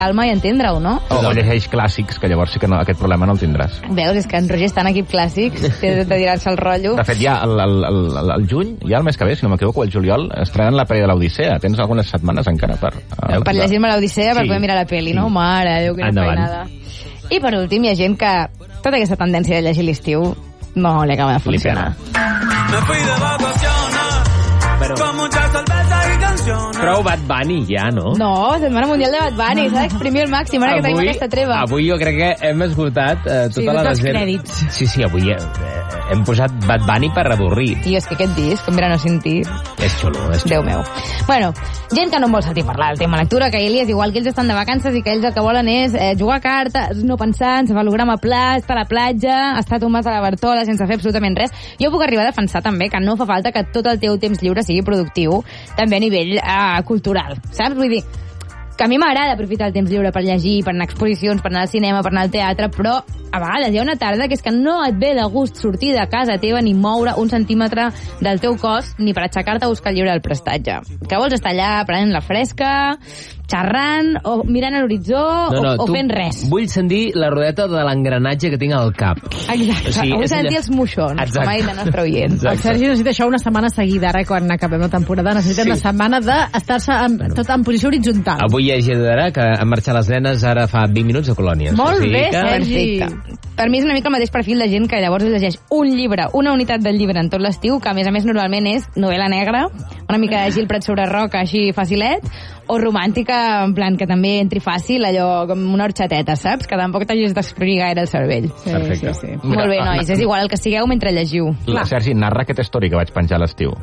calma i entendre-ho, no? O llegeix clàssics, que llavors sí que aquest problema no el tindràs. Veus, és que en Roger està en equip clàssic, té de tirar-se el rotllo. De fet, ja el juny, ja el mes que ve, si no m'equivoco, el juliol, estrenen la pel·li de l'Odissea. Tens algunes setmanes encara per llegir-me l'Odissea per poder mirar la pel·li, no? Mare, Déu, quina feinada. I per últim, hi ha gent que tota aquesta tendència de llegir l'estiu no li acaba de funcionar. Me fui de vacaciones con mucha cerveza y canciones. Prou Bad Bunny ja, no? No, Setmana Mundial de Bad Bunny, s'ha d'exprimir al màxim, ara que tenim aquesta treva. Avui jo crec que hem esgotat tota la dels crèdits. Sí, avui hem posat Bad Bunny per avorrir. I és que aquest disc, com verano sin ti... És xulo. Déu meu. Bueno, gent que no en vol sentir parlar del tema lectura, que és igual que ells estan de vacances i que ells el que volen és jugar a cartes, no pensar, encefalograma pla, estar a la platja, estar tombats a la Bartola sense fer absolutament res. Jo puc arribar a defensar també que no fa falta que tot el teu temps lliure sigui productiu, també a nivell cultural, saps? Vull dir, que a mi m'agrada aprofitar el temps lliure per llegir, per anar a exposicions, per anar al cinema, per anar al teatre, però a vegades hi ha una tarda que és que no et ve de gust sortir de casa teva ni moure un centímetre del teu cos ni per aixecar-te a buscar el llibre del prestatge. Que vols estar allà prenent la fresca, xerrant, o mirant a l'horitzó, o fent res. Vull sentir la rodeta de l'engranatge que tinc al cap. Exacte, vull sentir els moixons, com ha dit la nostra oient. El Sergi necessita això una setmana seguida, ara quan acabem la temporada. Necessita una setmana d'estar-se tot en posició horitzontal. Avui hi ha gent que han marxat les nenes ara fa 20 minuts a Colònies. Molt bé, Sergi. Per mi és una mica el mateix perfil de gent que llavors llegeix un llibre, una unitat del llibre en tot l'estiu, que a més normalment és novel·la negra, una mica de Gil Prat sobre roca, així facilet, o romàntica, en plan que també entri fàcil, allò com una horxateta, saps? Que tampoc t'hagis d'explorir gaire el cervell. Perfecte. Sí. Molt bé, nois, és igual el que sigueu mentre llegiu. Sergi, narra aquest story que vaig penjar a l'estiu.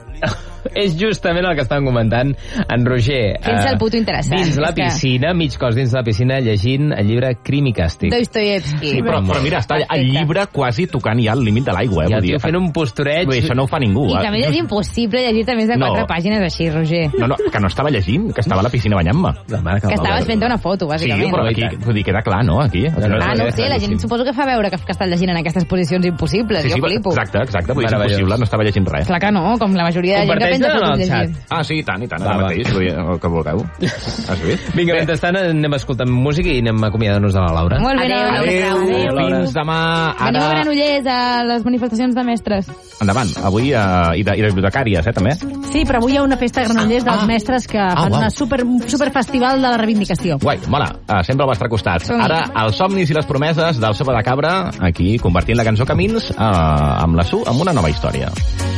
És justament el que estàvem comentant en Roger. Fent-se el puto interessant. Dins la piscina, mig cos dins la piscina, llegint el llibre Crim i Càstig. Dostoyevsky. Sí, però mira, està el llibre quasi tocant ja el límit de l'aigua. I el tio fent un postureig. Això no ho fa ningú. I també és impossible llegir-te més de 4 pàgines així, Roger. No, que no estava llegint, que estava a la piscina banyant-me. Que estaves fent una foto, bàsicament. Sí, però aquí, vull dir, queda clar, no? Aquí. No sé, la gent suposo que fa veure que estàs llegint en aquestes posicions impossibles. Jo flipo. Exacte, vull dir, és impossible, no estava llegint res. Clar que no, com la majoria de gent que pensa fotos llegint. Sí, i tant, ara mateix, el que vulgueu. Has vist? Vinga, mentrestant anem escoltant música i anem acomiadant-nos de la Laura. Molt bé, adéu. Fins demà. Venim a Granollers a les manifestacions de mestres. Endavant, avui i de bibliotecàries, també? Sí, però avui hi ha una festa a Granollers dels mestres que fan un superfestival de la reivindicació. Guai, mola, sempre al vostre costat. Ara, els somnis i les promeses del Sopa de Cabra, aquí, convertint la cançó Camins amb la Su en una nova història.